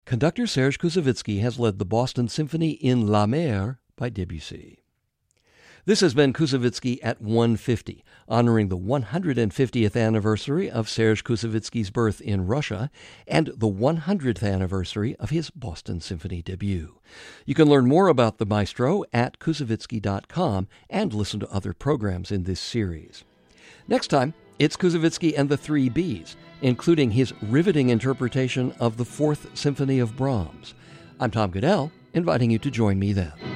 Conductor Serge Koussevitzky has led the Boston Symphony in La Mer by Debussy. This has been Koussevitzky at 150, honoring the 150th anniversary of Serge Koussevitzky's birth in Russia and the 100th anniversary of his Boston Symphony debut. You can learn more about the maestro at Koussevitzky.com and listen to other programs in this series. Next time, it's Koussevitzky and the Three Bs, including his riveting interpretation of the Fourth Symphony of Brahms. I'm Tom Goodell, inviting you to join me then.